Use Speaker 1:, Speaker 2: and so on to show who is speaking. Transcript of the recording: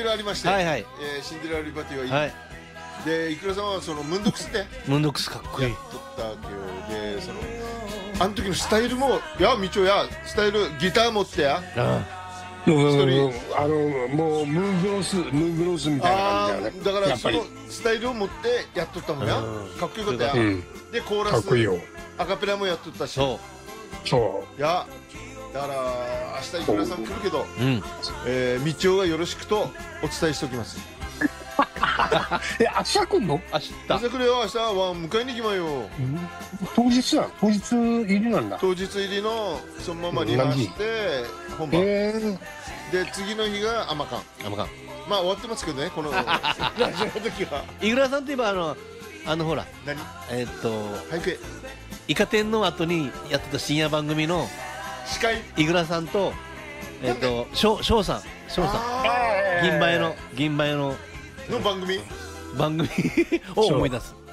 Speaker 1: ろありまして、
Speaker 2: はいはい
Speaker 1: シンデレラリバティはいい、
Speaker 2: はい。
Speaker 1: でイクラさんはそのムンドックスで
Speaker 2: ムンドックスかっこいい。
Speaker 1: やっとったわけよ。でそのあの時のスタイルもみちおやスタイルギター持ってや
Speaker 2: うん。
Speaker 1: 一人
Speaker 3: もうムーンブロースみたいな感じだよね。
Speaker 1: だから
Speaker 3: やっぱり
Speaker 1: そのスタイルを持ってやっとったもんや、
Speaker 2: うん
Speaker 1: かっこよかったや、
Speaker 3: うん
Speaker 1: でコーラス
Speaker 3: かっこいいよ。
Speaker 1: アカペラもやっとったし、
Speaker 2: そ
Speaker 3: そ
Speaker 1: だから明日イクラさん来るけど、
Speaker 2: う。うん。
Speaker 1: みちおがよろしくとお伝えしておきます。
Speaker 3: う。明日来んの？
Speaker 2: 明日。
Speaker 1: 明日来るよ。明日は迎えに行きまよ。
Speaker 3: 当日入りなんだ。
Speaker 1: 当日入りのそのままリハして本番で、次の日がアマカン。
Speaker 2: あまかん。
Speaker 1: まあ終わってますけどね、このラジオの時は。
Speaker 2: イグラさんといえばほら
Speaker 1: 何早く
Speaker 2: イカ天の後にやってた深夜番組の
Speaker 1: 司会
Speaker 2: イグラさんと翔さん銀
Speaker 1: あ
Speaker 2: 杯の
Speaker 1: の番組
Speaker 2: 番組を思い出す。